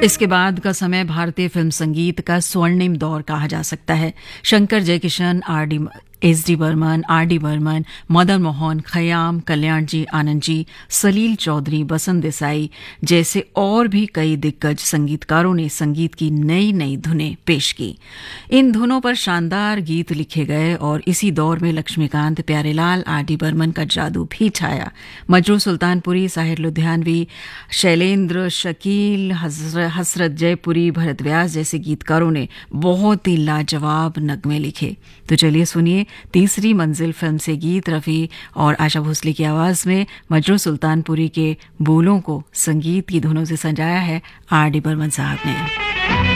इसके बाद का समय भारतीय फिल्म संगीत का स्वर्णिम दौर कहा जा सकता है। शंकर जयकिशन, एस.डी. बर्मन, आर.डी. बर्मन, मदन मोहन, खयाम, कल्याण जी, आनंद जी, सलील चौधरी, बसंत देसाई जैसे और भी कई दिग्गज संगीतकारों ने संगीत की नई नई धुनें पेश की। इन धुनों पर शानदार गीत लिखे गए और इसी दौर में लक्ष्मीकांत, प्यारेलाल, आर.डी. बर्मन का जादू भी छाया। मजरू सुल्तानपुरी, साहिर लुधियानवी, शैलेंद्र, शकील, हसरत जयपुरी, भरत व्यास जैसे गीतकारों ने बहुत ही लाजवाब नगमे लिखे। तो चलिए सुनिए तीसरी मंजिल फिल्म से गीत। रफ़ी और आशा भोसले की आवाज में मजरू सुल्तानपुरी के बोलों को संगीत की धुनों से सजाया है आर.डी. बर्मन साहब ने।